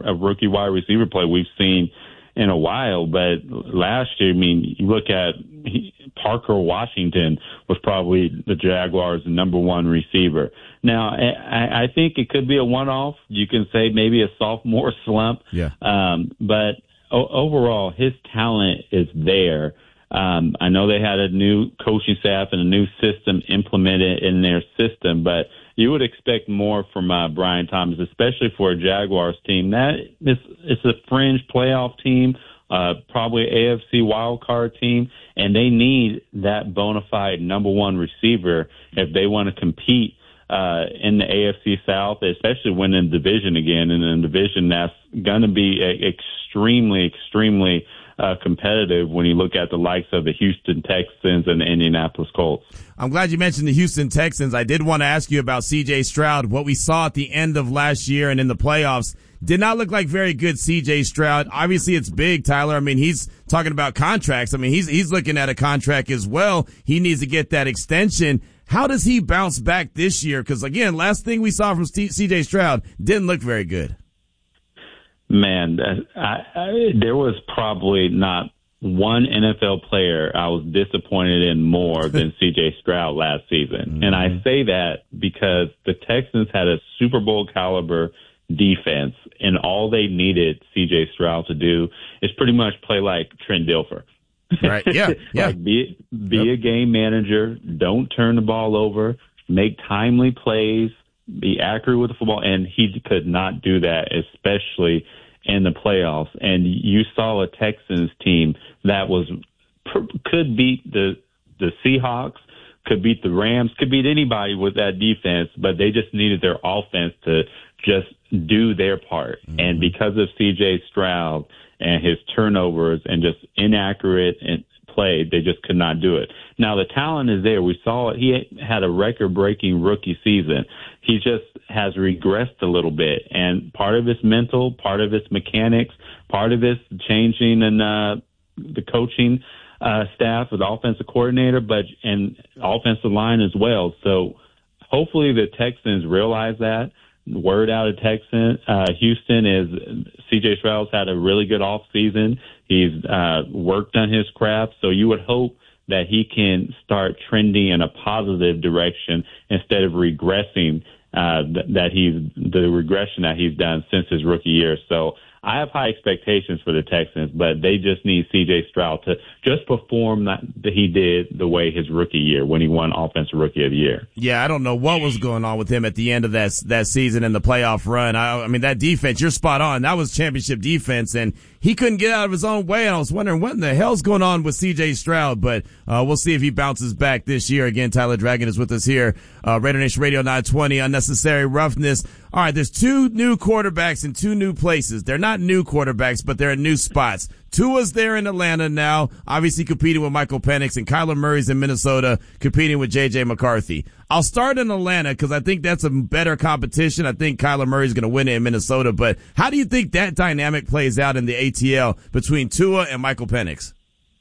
of rookie wide receiver play we've seen in a while. But last year, I mean, you look at Parker Washington was probably the Jaguars' number one receiver. Now, I think it could be a one-off. You can say maybe a sophomore slump. Yeah. But overall, his talent is there. I know they had a new coaching staff and a new system implemented in their system, but you would expect more from Brian Thomas, especially for a Jaguars team. It's a fringe playoff team, probably AFC wildcard team, and they need that bona fide number one receiver if they want to compete in the AFC South, especially winning the division again, in a division that's going to be extremely competitive when you look at the likes of the Houston Texans and the Indianapolis Colts. I'm glad you mentioned the Houston Texans. I did want to ask you about C.J. Stroud. What we saw at the end of last year and in the playoffs did not look like very good C.J. Stroud. Obviously, it's big, Tyler. I mean, he's talking about contracts. I mean, he's looking at a contract as well. He needs to get that extension. How does he bounce back this year? Because, again, last thing we saw from C.J. Stroud didn't look very good. Man, there was probably not one NFL player I was disappointed in more than C.J. Stroud last season. Mm-hmm. And I say that because the Texans had a Super Bowl caliber defense, and all they needed C.J. Stroud to do is pretty much play like Trent Dilfer. Right, yeah. Like be a game manager, don't turn the ball over, make timely plays, be accurate with the football, and he could not do that, especially in the playoffs. And you saw a Texans team that could beat the Seahawks, could beat the Rams, could beat anybody with that defense, but they just needed their offense to just do their part. Mm-hmm. And because of C.J. Stroud and his turnovers and just inaccurate play, they just could not do it. Now, the talent is there. We saw it. He had a record-breaking rookie season. He just has regressed a little bit, and part of it's mental, part of it's mechanics, part of it's changing in the coaching staff with the offensive coordinator, and offensive line as well. So hopefully the Texans realize that. The word out of Houston is C.J. Stroud's had a really good offseason. He's worked on his craft, so you would hope that he can start trending in a positive direction instead of regressing the regression that he's done since his rookie year. So I have high expectations for the Texans, but they just need C.J. Stroud to just perform that he did the way his rookie year when he won Offensive Rookie of the Year. Yeah, I don't know what was going on with him at the end of that season in the playoff run. I mean, that defense, you're spot on. That was championship defense, and he couldn't get out of his own way. And I was wondering what in the hell's going on with C.J. Stroud, but we'll see if he bounces back this year. Again, Tyler Dragon is with us here. Raider Nation Radio 920, Unnecessary Roughness. All right, there's two new quarterbacks in two new places. They're not new quarterbacks, but they're in new spots. Tua's there in Atlanta now, obviously competing with Michael Penix, and Kyler Murray's in Minnesota competing with J.J. McCarthy. I'll start in Atlanta because I think that's a better competition. I think Kyler Murray's going to win it in Minnesota, but how do you think that dynamic plays out in the ATL between Tua and Michael Penix?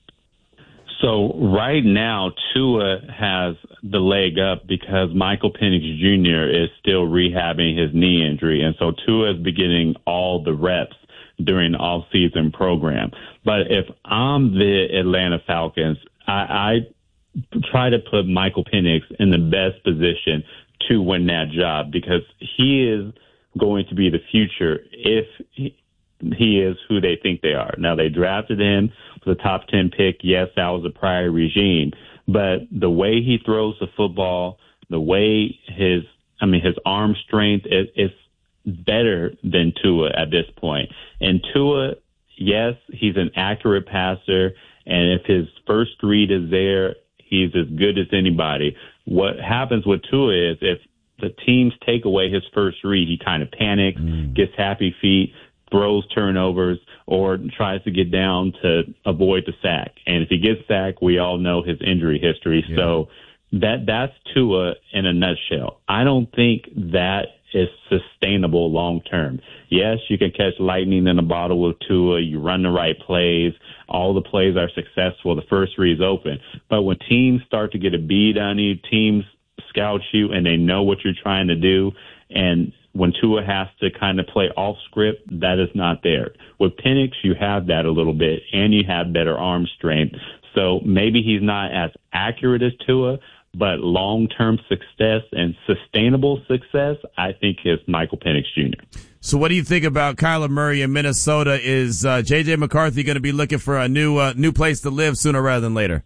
So right now, Tua has the leg up because Michael Penix Jr. is still rehabbing his knee injury, and so Tua is beginning all the reps during the off-season program. But if I'm the Atlanta Falcons, I try to put Michael Penix in the best position to win that job because he is going to be the future if he is who they think they are. Now, they drafted him with a top 10 pick. Yes, that was a prior regime. But the way he throws the football, the way his arm strength is better than Tua at this point. And Tua, yes, he's an accurate passer, and if his first read is there, he's as good as anybody. What happens with Tua is if the teams take away his first read, he kind of panics, gets happy feet, throws turnovers, or tries to get down to avoid the sack. And if he gets sacked, we all know his injury history. Yeah. So that's Tua in a nutshell. I don't think that is sustainable long term. Yes, you can catch lightning in a bottle with Tua. You run the right plays. All the plays are successful. The first read is open. But when teams start to get a bead on you, teams scout you, and they know what you're trying to do, and when Tua has to kind of play off script, that is not there. With Penix, you have that a little bit, and you have better arm strength. So maybe he's not as accurate as Tua, but long-term success and sustainable success, I think, is Michael Penix Jr. So what do you think about Kyler Murray in Minnesota? Is J.J. McCarthy going to be looking for a new place to live sooner rather than later?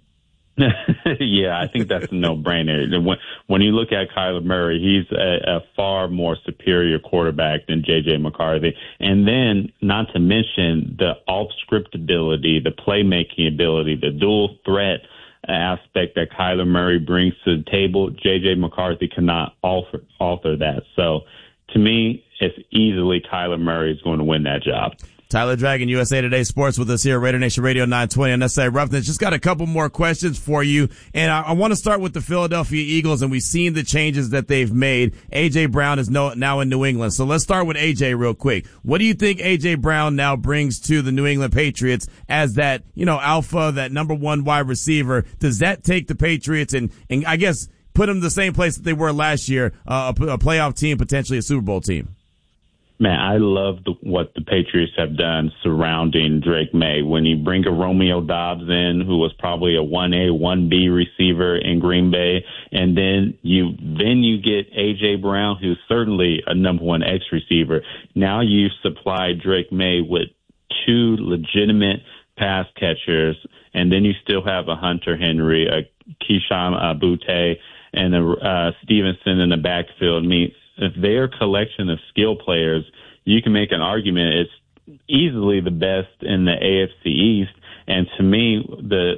Yeah, I think that's a no-brainer. When you look at Kyler Murray, he's a far more superior quarterback than J.J. McCarthy. And then, not to mention the off-script ability, the playmaking ability, the dual threat aspect that Kyler Murray brings to the table. J.J. McCarthy cannot alter that. So, to me, it's easily Kyler Murray is going to win that job. Tyler Dragon, USA Today Sports, with us here at Raider Nation Radio 920 on SI Roughness. Just got a couple more questions for you, and I want to start with the Philadelphia Eagles, and we've seen the changes that they've made. A.J. Brown is now in New England, so let's start with A.J. real quick. What do you think A.J. Brown now brings to the New England Patriots as that, alpha, that number one wide receiver? Does that take the Patriots and I guess put them the same place that they were last year, a playoff team, potentially a Super Bowl team? Man, I love what the Patriots have done surrounding Drake May. When you bring a Romeo Doubs in, who was probably a 1A, 1B receiver in Green Bay, and then you get A.J. Brown, who's certainly a number one X receiver. Now you've supplied Drake May with two legitimate pass catchers, and then you still have a Hunter Henry, a Keyshawn Butte, and a Stevenson in the backfield. I mean, if they're a collection of skill players, you can make an argument it's easily the best in the AFC East. And to me, the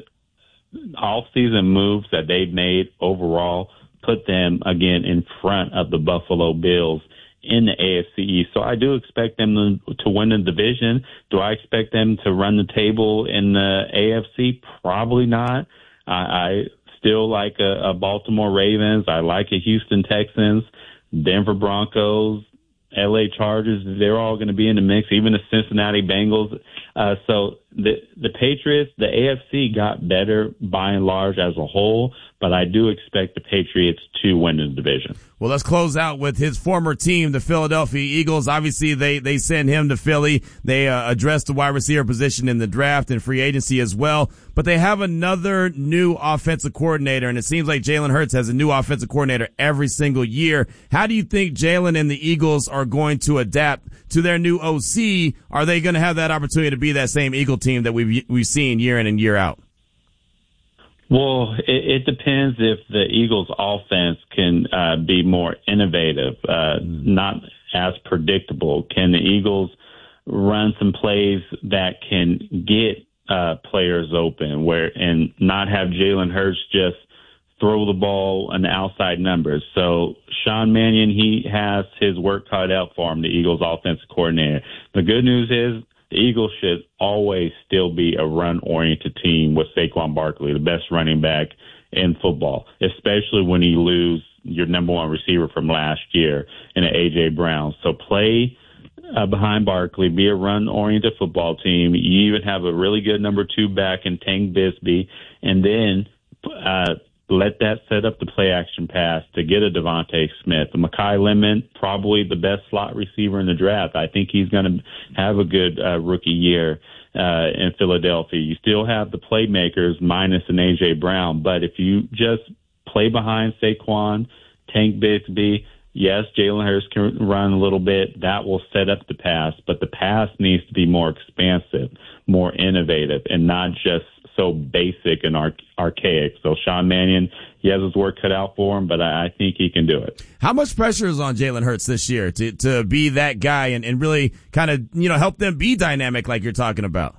off-season moves that they've made overall put them, again, in front of the Buffalo Bills in the AFC East. So I do expect them to win the division. Do I expect them to run the table in the AFC? Probably not. I still like a Baltimore Ravens. I like a Houston Texans. Denver Broncos, LA Chargers, they're all going to be in the mix, even the Cincinnati Bengals. So the Patriots, the AFC got better by and large as a whole, but I do expect the Patriots to win the division. Well, let's close out with his former team, the Philadelphia Eagles. Obviously, they send him to Philly. They address the wide receiver position in the draft and free agency as well. But they have another new offensive coordinator, and it seems like Jalen Hurts has a new offensive coordinator every single year. How do you think Jalen and the Eagles are going to adapt to their new OC? Are they going to have that opportunity to be that same Eagle team that we've seen year in and year out? Well, it depends if the Eagles' offense can be more innovative, not as predictable. Can the Eagles run some plays that can get players open and not have Jalen Hurts just throw the ball on the outside numbers? So Sean Mannion, he has his work cut out for him, the Eagles' offensive coordinator. The good news is the Eagles should always still be a run-oriented team with Saquon Barkley, the best running back in football, especially when you lose your number one receiver from last year in A.J. Brown. So play behind Barkley, be a run-oriented football team. You even have a really good number two back in Tank Bigsby, and then let that set up the play-action pass to get a Devontae Smith. Mekhi Lemon, probably the best slot receiver in the draft. I think he's going to have a good rookie year in Philadelphia. You still have the playmakers minus an A.J. Brown, but if you just play behind Saquon, Tank Bigsby, yes, Jalen Hurts can run a little bit. That will set up the pass, but the pass needs to be more expansive, more innovative, and not just so basic and archaic. So Sean Mannion, he has his work cut out for him, but I think he can do it. How much pressure is on Jalen Hurts this year to be that guy and really kind of, help them be dynamic like you're talking about?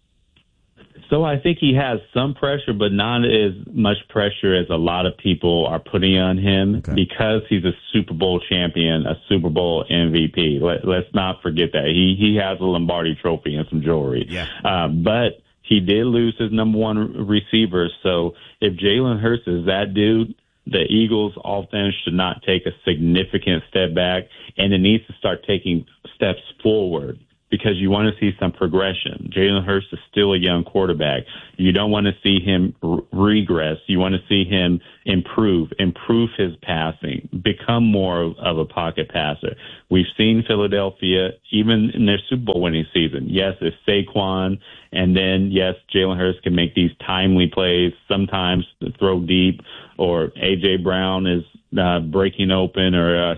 So I think he has some pressure, but not as much pressure as a lot of people are putting on him because he's a Super Bowl champion, a Super Bowl MVP. Let's not forget that. He has a Lombardi trophy and some jewelry. Yeah. But he did lose his number one receiver. So if Jalen Hurts is that dude, the Eagles' offense should not take a significant step back, and it needs to start taking steps forward because you want to see some progression. Jalen Hurts is still a young quarterback. You don't want to see him regress. You want to see him improve his passing, become more of a pocket passer. We've seen Philadelphia, even in their Super Bowl winning season. Yes, it's Saquon, and then, yes, Jalen Hurts can make these timely plays, sometimes throw deep, or A.J. Brown is breaking open, or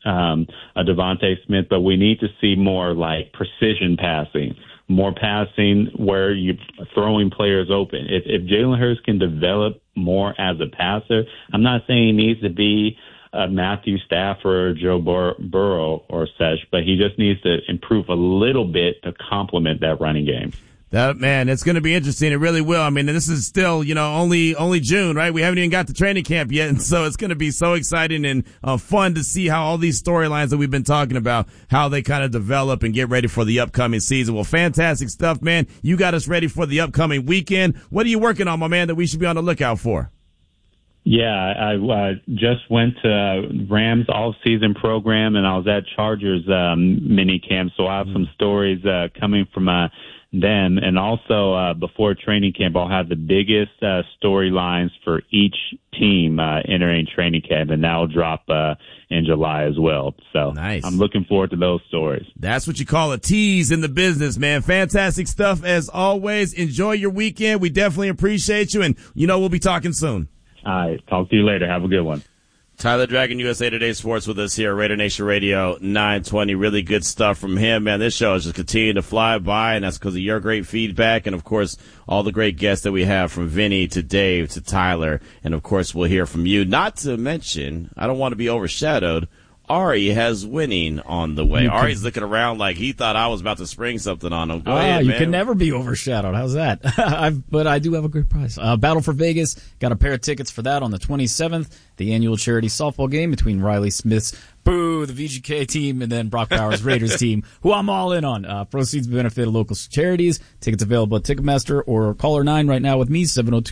a Devontae Smith, but we need to see more like precision passing, more passing where you're throwing players open. If Jalen Hurts can develop more as a passer, I'm not saying he needs to be Matthew Stafford or Joe Burrow or such, but he just needs to improve a little bit to complement that running game. That, man, it's going to be interesting. It really will. I mean, this is still, only June, right? We haven't even got to training camp yet. And so it's going to be so exciting and fun to see how all these storylines that we've been talking about, how they kind of develop and get ready for the upcoming season. Well, fantastic stuff, man. You got us ready for the upcoming weekend. What are you working on, my man, that we should be on the lookout for? Yeah, I just went to Rams all-season program, and I was at Chargers mini camp, so I have some stories coming from them. And also before training camp, I'll have the biggest storylines for each team entering training camp, and that'll drop in July as well. So nice. I'm looking forward to those stories. That's what you call a tease in the business, man. Fantastic stuff as always. Enjoy your weekend. We definitely appreciate you, and we'll be talking soon. All right. Talk to you later. Have a good one. Tyler Dragon, USA Today Sports, with us here at Raider Nation Radio 920. Really good stuff from him, man. This show is just continuing to fly by, and that's because of your great feedback and, of course, all the great guests that we have, from Vinny to Dave to Tyler. And, of course, we'll hear from you. Not to mention, I don't want to be overshadowed, Ari has winning on the way. Ari's looking around like he thought I was about to spring something on him. Go ahead, man. You can never be overshadowed. How's that? But I do have a great prize. Battle for Vegas. Got a pair of tickets for that on the 27th. The annual charity softball game between Riley Smith's the VGK team, and then Brock Bowers' Raiders team, who I'm all in on. Proceeds benefit local charities. Tickets available at Ticketmaster or caller 9 right now with me,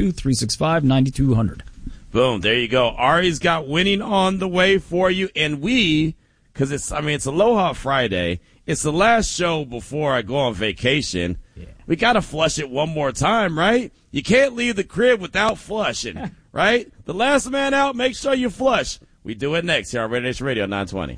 702-365-9200. Boom, there you go. Ari's got winning on the way for you, and because it's Aloha Friday. It's the last show before I go on vacation. Yeah. We got to flush it one more time, right? You can't leave the crib without flushing, right? The last man out, make sure you flush. We do it next here on Raider Nation Radio 920.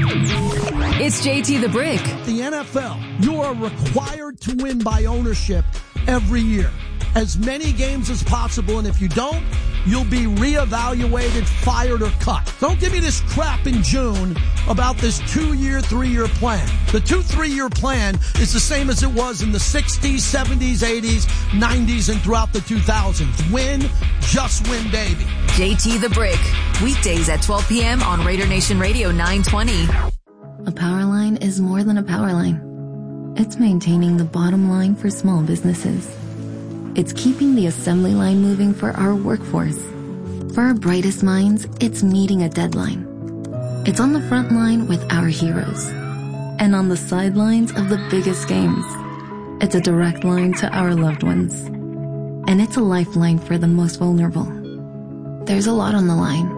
It's JT the Brick. The NFL, you are required to win by ownership every year. As many games as possible, and if you don't, you'll be reevaluated, fired, or cut. Don't give me this crap in June about this 2-year, 3-year plan. The 2-3-year plan is the same as it was in the 60s, 70s, 80s, 90s, and throughout the 2000s. Win, just win, baby. JT the Brick, weekdays at 12 p.m. on Raider Nation Radio 920. A power line is more than a power line. It's maintaining the bottom line for small businesses. It's keeping the assembly line moving for our workforce. For our brightest minds, it's meeting a deadline. It's on the front line with our heroes. And on the sidelines of the biggest games. It's a direct line to our loved ones. And it's a lifeline for the most vulnerable. There's a lot on the line.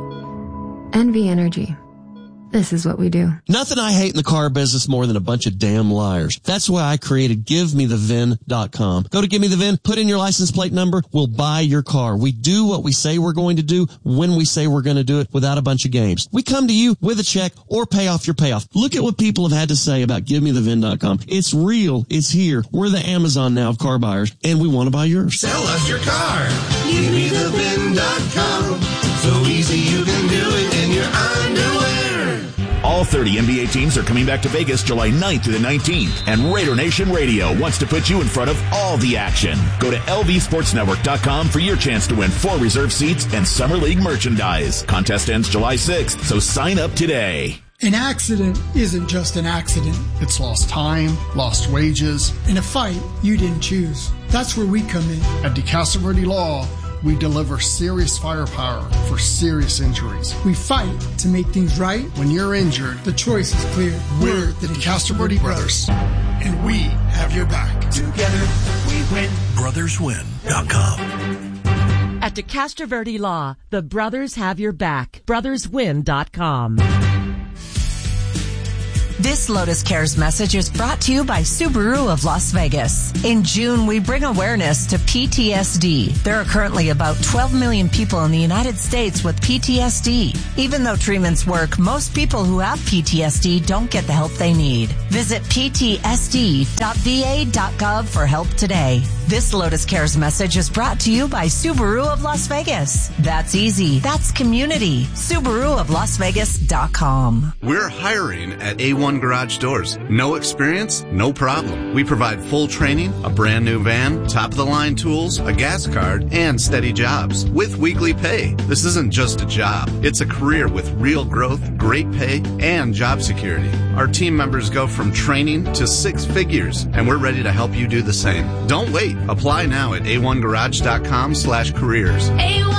NV Energy. This is what we do. Nothing I hate in the car business more than a bunch of damn liars. That's why I created GiveMeTheVIN.com. Go to Give Me the VIN, put in your license plate number, we'll buy your car. We do what we say we're going to do when we say we're going to do it, without a bunch of games. We come to you with a check or pay off your payoff. Look at what people have had to say about GiveMeTheVIN.com. It's real. It's here. We're the Amazon now of car buyers, and we want to buy yours. Sell us your car. GiveMeTheVIN.com. So easy you can do it in your underwear. All 30 NBA teams are coming back to Vegas July 9th to the 19th, and Raider Nation Radio wants to put you in front of all the action. Go to LVSportsNetwork.com for your chance to win 4 reserve seats and Summer League merchandise. Contest ends July 6th, so sign up today. An accident isn't just an accident. It's lost time, lost wages. In a fight you didn't choose. That's where we come in. At DeCastro Verde Law, we deliver serious firepower for serious injuries. We fight to make things right. When you're injured, the choice is clear. We're the DeCastro Verde Brothers, and we have your back. Together, we win. BrothersWin.com. At DeCastro Verde Law, the brothers have your back. BrothersWin.com. This Lotus Cares message is brought to you by Subaru of Las Vegas. In June, we bring awareness to PTSD. There are currently about 12 million people in the United States with PTSD. Even though treatments work, most people who have PTSD don't get the help they need. Visit ptsd.va.gov for help today. This Lotus Cares message is brought to you by Subaru of Las Vegas. That's easy. That's community. SubaruofLasVegas.com. We're hiring at A1 Garage Doors. No experience? No problem. We provide full training, a brand new van, top-of-the-line tools, a gas card, and steady jobs with weekly pay. This isn't just a job. It's a career with real growth, great pay, and job security. Our team members go from training to 6 figures, and we're ready to help you do the same. Don't wait. Apply now at a1garage.com/careers. A1